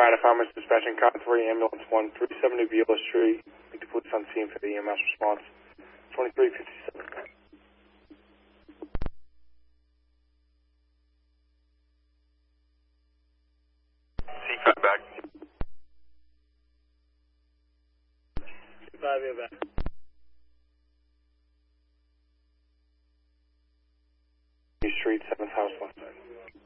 Alright, Farmers dispatching car 3, ambulance 1, 370 Viola Street. Need the police on scene for the EMS response. 2357. C5 back. C5, you're back. Street, 7th house, left side.